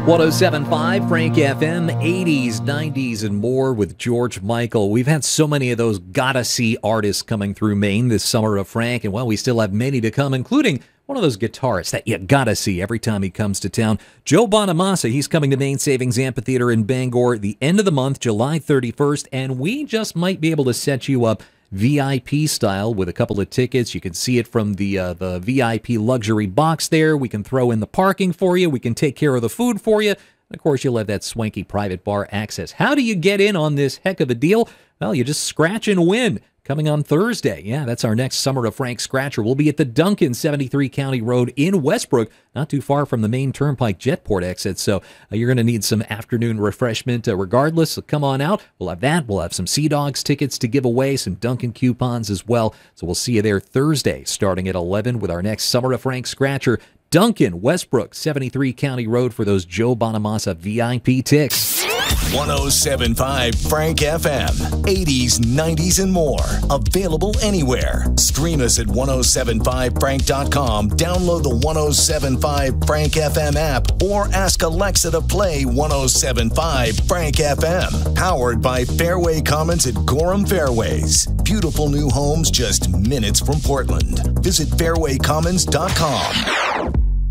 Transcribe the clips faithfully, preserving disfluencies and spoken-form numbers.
one oh seven point five Frank F M, eighties, nineties, and more with George Michael. We've had so many of those gotta-see artists coming through Maine this summer of Frank, and well, we still have many to come, including one of those guitarists that you gotta see every time he comes to town. Joe Bonamassa, he's coming to Maine Savings Amphitheater in Bangor the end of the month, July thirty-first, and we just might be able to set you up V I P style with a couple of tickets. You can see it from the uh, the V I P luxury box there. We can throw in the parking for you. We can take care of the food for you. And of course, you'll have that swanky private bar access. How do you get in on this heck of a deal? Well, you just scratch and win. Coming on Thursday. Yeah, that's our next Summer of Frank Scratcher. We'll be at the Duncan, seventy-three County Road in Westbrook, not too far from the Maine Turnpike Jetport exit. So uh, you're going to need some afternoon refreshment uh, regardless. So come on out. We'll have that. We'll have some Sea Dogs tickets to give away, some Duncan coupons as well. So we'll see you there Thursday starting at eleven with our next Summer of Frank Scratcher. Duncan, Westbrook, seventy-three County Road for those Joe Bonamassa V I P ticks. one oh seven point five Frank F M, eighties, nineties, and more. Available anywhere. Stream us at ten seventy-five frank dot com, download the ten seventy-five Frank F M app, or ask Alexa to play ten seventy-five Frank F M. Powered by Fairway Commons at Gorham Fairways. Beautiful new homes just minutes from Portland. Visit fairway commons dot com.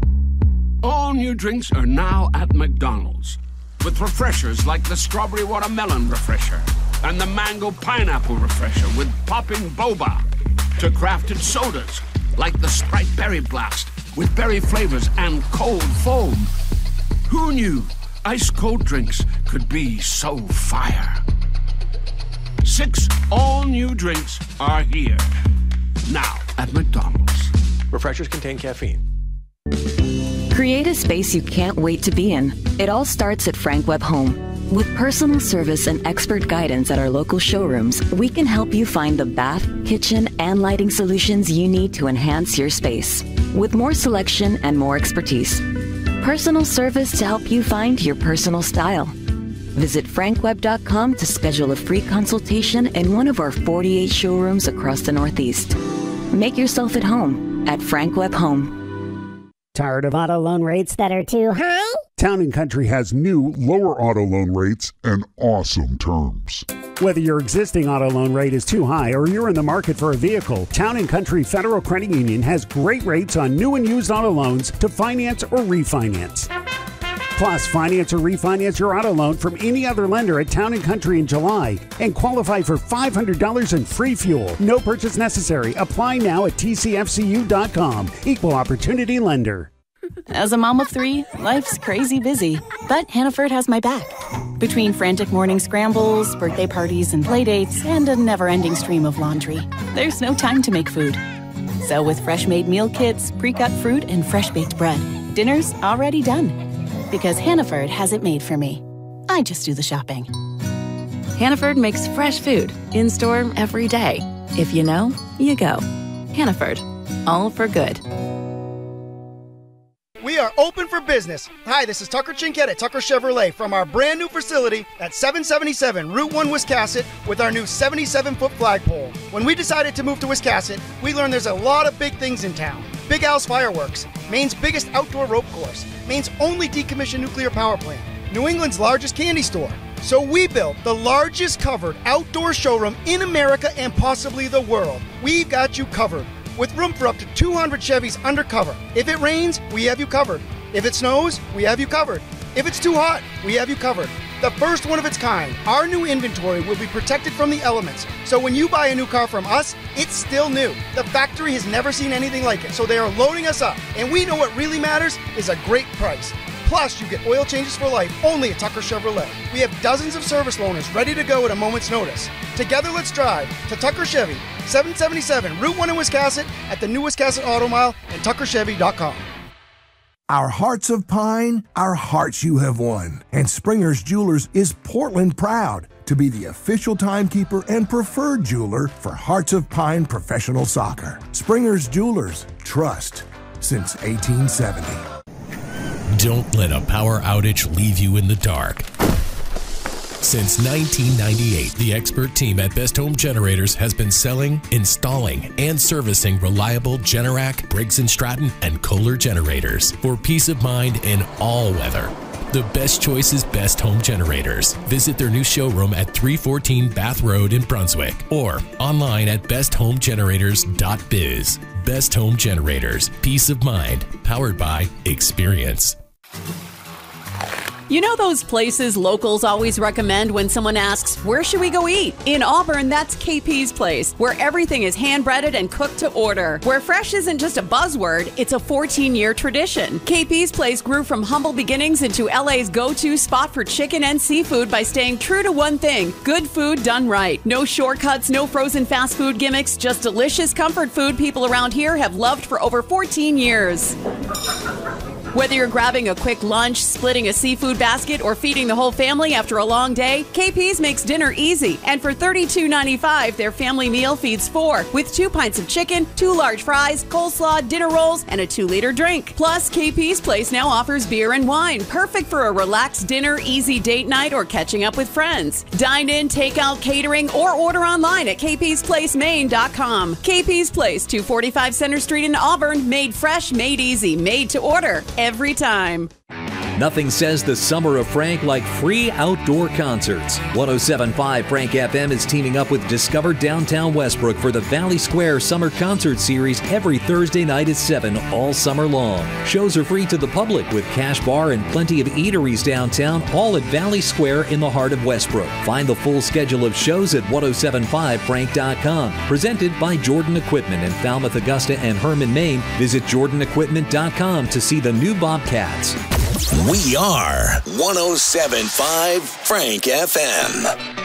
All new drinks are now at McDonald's, with refreshers like the Strawberry Watermelon Refresher and the Mango Pineapple Refresher with popping boba, to crafted sodas like the Sprite Berry Blast with berry flavors and cold foam. Who knew ice-cold drinks could be so fire? Six all-new drinks are here, now at McDonald's. Refreshers contain caffeine. Create a space you can't wait to be in. It all starts at Frank Webb Home. With personal service and expert guidance at our local showrooms, we can help you find the bath, kitchen, and lighting solutions you need to enhance your space. With more selection and more expertise. Personal service to help you find your personal style. Visit frank webb dot com to schedule a free consultation in one of our forty-eight showrooms across the Northeast. Make yourself at home at Frank Webb Home. Tired of auto loan rates that are too high? Town and Country has new, lower auto loan rates and awesome terms. Whether your existing auto loan rate is too high or you're in the market for a vehicle, Town and Country Federal Credit Union has great rates on new and used auto loans to finance or refinance. Plus, finance or refinance your auto loan from any other lender at Town and Country in July and qualify for five hundred dollars in free fuel. No purchase necessary. Apply now at T C F C U dot com. Equal Opportunity Lender. As a mom of three, life's crazy busy, but Hannaford has my back. Between frantic morning scrambles, birthday parties, and playdates, and a never-ending stream of laundry, there's no time to make food. So with fresh-made meal kits, pre-cut fruit, and fresh-baked bread, dinner's already done. Because Hannaford has it made for me. I just do the shopping. Hannaford makes fresh food in-store every day. If you know, you go. Hannaford, all for good. We are open for business. Hi, this is Tucker Chinkett at Tucker Chevrolet from our brand new facility at seven seventy-seven Route one Wiscasset with our new seventy-seven foot flagpole. When we decided to move to Wiscasset, we learned there's a lot of big things in town. Big Al's Fireworks, Maine's biggest outdoor rope course, Maine's only decommissioned nuclear power plant, New England's largest candy store. So we built the largest covered outdoor showroom in America and possibly the world. We've got you covered, with room for up to two hundred Chevys undercover. If it rains, we have you covered. If it snows, we have you covered. If it's too hot, we have you covered. The first one of its kind, our new inventory will be protected from the elements. So when you buy a new car from us, it's still new. The factory has never seen anything like it, so they are loading us up. And we know what really matters is a great price. Plus, you get oil changes for life only at Tucker Chevrolet. We have dozens of service loaners ready to go at a moment's notice. Together, let's drive to Tucker Chevy, seven seventy-seven Route one in Wiscasset, at the new Wiscasset Auto Mile, and tucker chevy dot com. Our hearts of pine, our hearts you have won. And Springer's Jewelers is Portland proud to be the official timekeeper and preferred jeweler for Hearts of Pine professional soccer. Springer's Jewelers, trust since eighteen seventy. Don't let a power outage leave you in the dark. Since nineteen ninety-eight, the expert team at Best Home Generators has been selling, installing, and servicing reliable Generac, Briggs and Stratton, and Kohler generators for peace of mind in all weather. The best choice is Best Home Generators. Visit their new showroom at three fourteen Bath Road in Brunswick or online at best home generators dot biz. Best Home Generators. Peace of mind. Powered by experience. You know those places locals always recommend when someone asks, where should we go eat? In Auburn, that's K P's Place, where everything is hand-breaded and cooked to order. Where fresh isn't just a buzzword, it's a fourteen-year tradition. K P's Place grew from humble beginnings into L A's go-to spot for chicken and seafood by staying true to one thing, good food done right. No shortcuts, no frozen fast food gimmicks, just delicious comfort food people around here have loved for over fourteen years. Whether you're grabbing a quick lunch, splitting a seafood basket, or feeding the whole family after a long day, K P's makes dinner easy. And for thirty-two ninety-five, their family meal feeds four, with two pints of chicken, two large fries, coleslaw, dinner rolls, and a two-liter drink. Plus, K P's Place now offers beer and wine, perfect for a relaxed dinner, easy date night, or catching up with friends. Dine in, take out, catering, or order online at k p's place maine dot com. K P's Place, two forty-five Center Street in Auburn, made fresh, made easy, made to order. Every time. Nothing says the summer of Frank like free outdoor concerts. one oh seven point five Frank F M is teaming up with Discover Downtown Westbrook for the Valley Square Summer Concert Series every Thursday night at seven all summer long. Shows are free to the public with Cash Bar and plenty of eateries downtown, all at Valley Square in the heart of Westbrook. Find the full schedule of shows at ten seventy-five frank dot com. Presented by Jordan Equipment in Falmouth, Augusta, and Herman, Maine. Visit jordan equipment dot com to see the new Bobcats. We are one oh seven point five Frank F M.